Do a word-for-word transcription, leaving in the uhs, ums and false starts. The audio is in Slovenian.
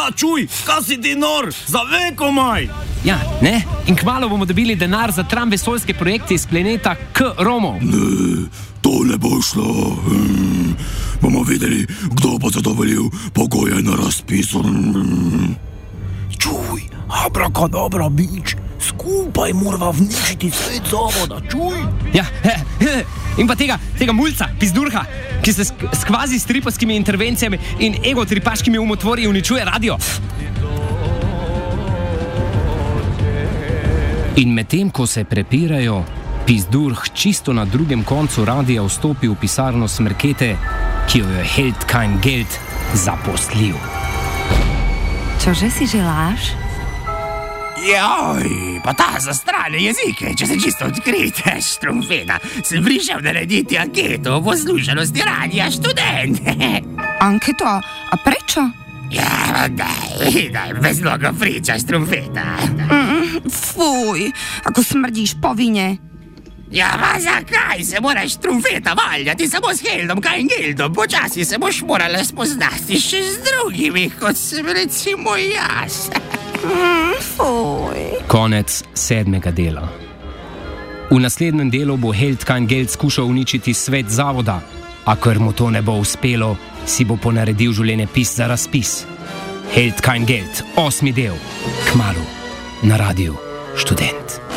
Ja, čuj, kaj si ti nor, za veko maj. Ja, ne? In kmalu bomo dobili denar za tram vesoljske projekte iz planeta K Romo. Ne, to ne bo šlo. Hmm. Bomo videli, kdo bo zadovoljil pogoje na razpisu. Hmm. Čuj, abrakadabra, bič, skupaj morava vničiti svet zavoda, čuj. Ja, he, he. In pa tega, tega mulca, pizdurha, ki se s, s kvazi stripovskimi intervencijami in egotripaškimi umotvorji uničuje radio. In medtem, ko se prepirajo, pizdurh čisto na drugem koncu radia vstopi v pisarno Smrkete, ki jo je Held kein Geld zaposlil. Čože si želaš? Joj, pa ta za strane jezike, če se čisto odkrite, Štrumpeta, sem prišel narediti anketo o poslušanosti radija Študent. Anketo? A prečo? Ja, daj, daj, bez mnogo priča, Štrumpeta. Mm, fuj, ako smrdiš po vine. Ja, pa zakaj se moraš, Štrumpeta, valjati samo s Heldom kein Geldom? Počasi se boš morala spoznati še z drugimi, kot sem recimo jaz. Mm, fuj. Konec sedmega dela. V naslednjem delu bo Held kein Geld skušal uničiti svet zavoda, a ker mu to ne bo uspelo, si bo ponaredil življenjepis za razpis. Held kein Geld, osmi del, kmalu na radiu Študent.